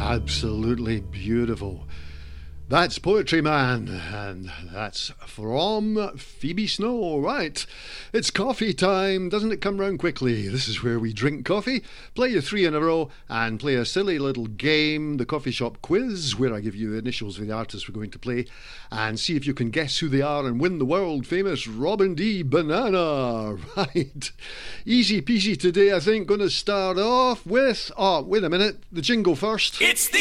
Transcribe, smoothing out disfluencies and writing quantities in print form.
Absolutely beautiful. That's Poetry Man, and that's from Phoebe Snow. Right, it's coffee time. Doesn't it come round quickly? This is where we drink coffee, play you three in a row, and play a silly little game, the coffee shop quiz, where I give you the initials of the artists we're going to play, and see if you can guess who they are and win the world famous Robin D. Banana. Right, easy peasy today, I think. Going to start off with, oh, wait a minute, the jingle first. It's the